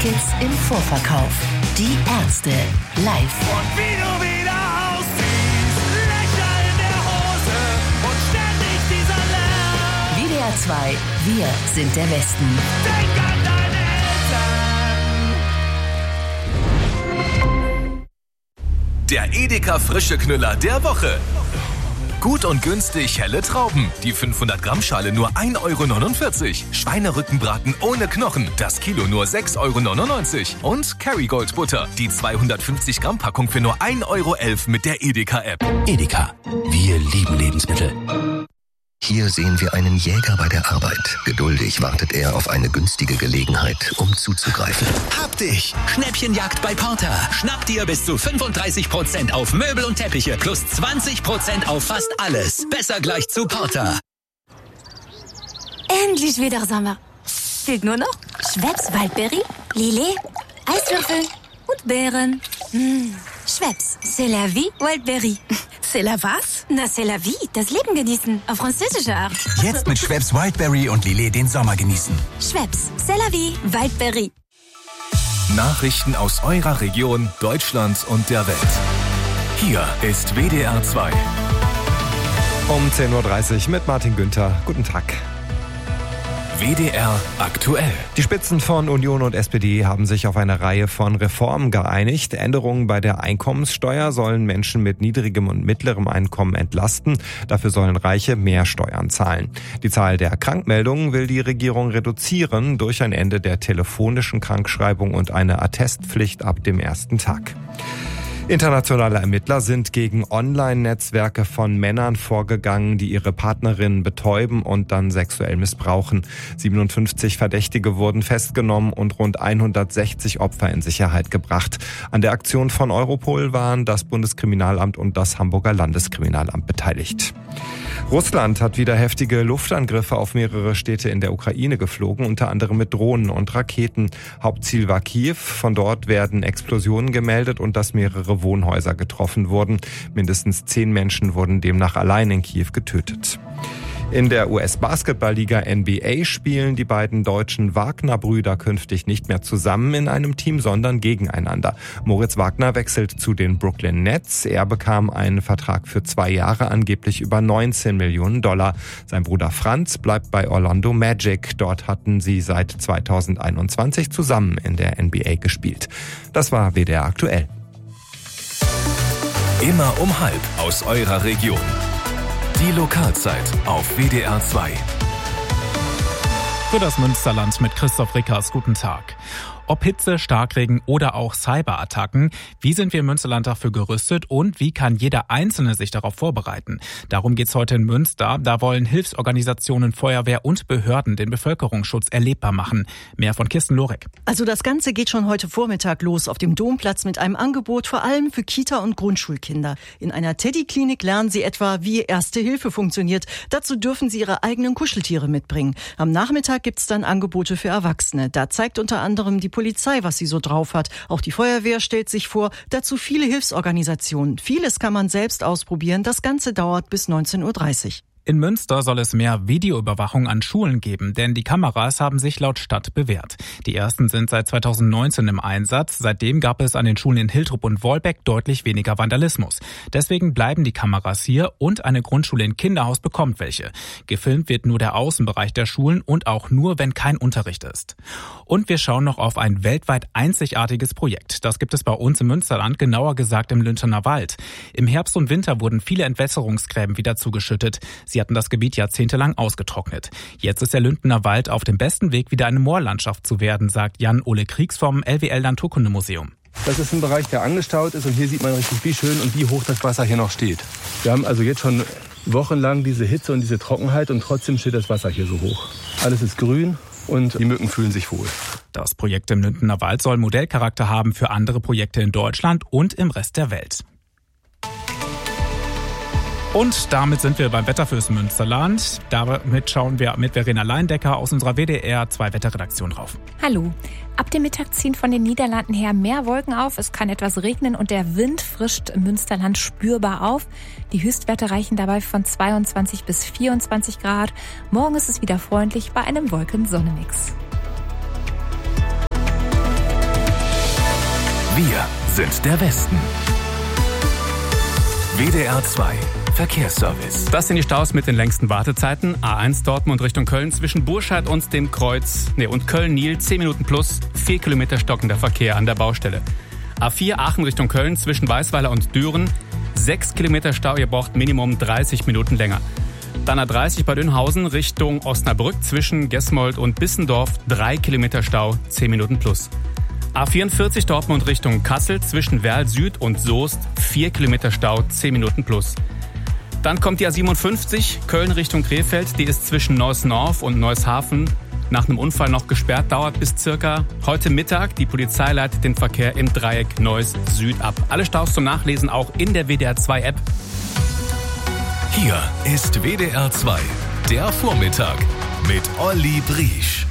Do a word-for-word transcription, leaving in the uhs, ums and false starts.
Tickets im Vorverkauf. Die Ärzte live. Und wie du wieder aussiehst, Löcher in der Hose und ständig dieser Lärm. W D R zwei, wir sind der Westen. Denk an deine Eltern. Der Edeka frische Knüller der Woche. Gut und günstig helle Trauben. Die fünfhundert Gramm Schale nur ein Euro neunundvierzig. Schweinerückenbraten ohne Knochen. Das Kilo nur sechs Euro neunundneunzig. Und Kerrygold Butter. Die zweihundertfünfzig Gramm Packung für nur ein Euro elf mit der Edeka-App. Edeka. Wir lieben Lebensmittel. Hier sehen wir einen Jäger bei der Arbeit. Geduldig wartet er auf eine günstige Gelegenheit, um zuzugreifen. Hab dich! Schnäppchenjagd bei Porter. Schnapp dir bis zu fünfunddreißig Prozent auf Möbel und Teppiche plus zwanzig Prozent auf fast alles. Besser gleich zu Porter. Endlich wieder Sommer. Fehlt nur noch Schweppes Waldbeere, Lillet, Eiswürfel und Beeren. Mmh. Schweppes, c'est la vie, Wildberry. C'est la was? Na, c'est la vie, das Leben genießen, auf französische Art. Jetzt mit Schweppes Wildberry und Lillet den Sommer genießen. Schweppes, c'est la vie, Wildberry. Nachrichten aus eurer Region, Deutschland und der Welt. Hier ist W D R zwei. Um zehn Uhr dreißig mit Martin Günther. Guten Tag. W D R aktuell. Die Spitzen von Union und S P D haben sich auf eine Reihe von Reformen geeinigt. Änderungen bei der Einkommenssteuer sollen Menschen mit niedrigem und mittlerem Einkommen entlasten. Dafür sollen Reiche mehr Steuern zahlen. Die Zahl der Krankmeldungen will die Regierung reduzieren durch ein Ende der telefonischen Krankschreibung und eine Attestpflicht ab dem ersten Tag. Internationale Ermittler sind gegen Online-Netzwerke von Männern vorgegangen, die ihre Partnerinnen betäuben und dann sexuell missbrauchen. siebenundfünfzig Verdächtige wurden festgenommen und rund hundertsechzig Opfer in Sicherheit gebracht. An der Aktion von Europol waren das Bundeskriminalamt und das Hamburger Landeskriminalamt beteiligt. Russland hat wieder heftige Luftangriffe auf mehrere Städte in der Ukraine geflogen, unter anderem mit Drohnen und Raketen. Hauptziel war Kiew. Von dort werden Explosionen gemeldet und dass mehrere Wohnhäuser getroffen wurden. Mindestens zehn Menschen wurden demnach allein in Kiew getötet. In der U S-Basketballliga N B A spielen die beiden deutschen Wagner-Brüder künftig nicht mehr zusammen in einem Team, sondern gegeneinander. Moritz Wagner wechselt zu den Brooklyn Nets. Er bekam einen Vertrag für zwei Jahre, angeblich über neunzehn Millionen Dollar. Sein Bruder Franz bleibt bei Orlando Magic. Dort hatten sie seit zweitausendeinundzwanzig zusammen in der N B A gespielt. Das war W D R aktuell. Immer um halb aus eurer Region. Die Lokalzeit auf W D R zwei. Für das Münsterland mit Christoph Rickers. Guten Tag. Ob Hitze, Starkregen oder auch Cyberattacken, wie sind wir im Münsterland dafür gerüstet und wie kann jeder Einzelne sich darauf vorbereiten? Darum geht's heute in Münster. Da wollen Hilfsorganisationen, Feuerwehr und Behörden den Bevölkerungsschutz erlebbar machen. Mehr von Kirsten Lorek. Also das Ganze geht schon heute Vormittag los auf dem Domplatz mit einem Angebot vor allem für Kita- und Grundschulkinder. In einer Teddy-Klinik lernen sie etwa, wie Erste Hilfe funktioniert. Dazu dürfen sie ihre eigenen Kuscheltiere mitbringen. Am Nachmittag gibt's dann Angebote für Erwachsene. Da zeigt unter anderem die Polizei, was sie so drauf hat. Auch die Feuerwehr stellt sich vor, dazu viele Hilfsorganisationen. Vieles kann man selbst ausprobieren. Das Ganze dauert bis neunzehn Uhr dreißig. In Münster soll es mehr Videoüberwachung an Schulen geben, denn die Kameras haben sich laut Stadt bewährt. Die ersten sind seit zweitausendneunzehn im Einsatz. Seitdem gab es an den Schulen in Hiltrup und Wolbeck deutlich weniger Vandalismus. Deswegen bleiben die Kameras hier und eine Grundschule in Kinderhaus bekommt welche. Gefilmt wird nur der Außenbereich der Schulen und auch nur, wenn kein Unterricht ist. Und wir schauen noch auf ein weltweit einzigartiges Projekt. Das gibt es bei uns im Münsterland, genauer gesagt im Lüntener Wald. Im Herbst und Winter wurden viele Entwässerungsgräben wieder zugeschüttet. Sie hatten das Gebiet jahrzehntelang ausgetrocknet. Jetzt ist der Lüntener Wald auf dem besten Weg, wieder eine Moorlandschaft zu werden, sagt Jan-Ole Kriegs vom L W L Naturkundemuseum. Das ist ein Bereich, der angestaut ist und hier sieht man richtig, wie schön und wie hoch das Wasser hier noch steht. Wir haben also jetzt schon wochenlang diese Hitze und diese Trockenheit und trotzdem steht das Wasser hier so hoch. Alles ist grün und die Mücken fühlen sich wohl. Das Projekt im Lüntener Wald soll Modellcharakter haben für andere Projekte in Deutschland und im Rest der Welt. Und damit sind wir beim Wetter fürs Münsterland. Damit schauen wir mit Verena Leindecker aus unserer W D R zwei Wetterredaktion drauf. Hallo. Ab dem Mittag ziehen von den Niederlanden her mehr Wolken auf. Es kann etwas regnen und der Wind frischt im Münsterland spürbar auf. Die Höchstwerte reichen dabei von zweiundzwanzig bis vierundzwanzig Grad. Morgen ist es wieder freundlich bei einem Wolken-Sonne-Mix. Wir sind der Westen. W D R zwei Verkehrsservice. Das sind die Staus mit den längsten Wartezeiten. A eins Dortmund Richtung Köln zwischen Burscheid und dem Kreuz nee, und Köln-Nil zehn Minuten plus, vier Kilometer stockender Verkehr an der Baustelle. A vier Aachen Richtung Köln zwischen Weißweiler und Düren, sechs Kilometer Stau, ihr braucht Minimum dreißig Minuten länger. Dann A dreißig bei Dünhausen Richtung Osnabrück zwischen Gesmold und Bissendorf, drei Kilometer Stau, zehn Minuten plus. A vierundvierzig Dortmund Richtung Kassel zwischen Werl Süd und Soest, vier Kilometer Stau, zehn Minuten plus. Dann kommt die A siebenundfünfzig Köln Richtung Krefeld, die ist zwischen Neuss-Norf und Neushafen nach einem Unfall noch gesperrt, dauert bis circa heute Mittag. Die Polizei leitet den Verkehr im Dreieck Neuss Süd ab. Alle Staus zum Nachlesen auch in der W D R zwei App. Hier ist W D R zwei, der Vormittag mit Olli Briesch.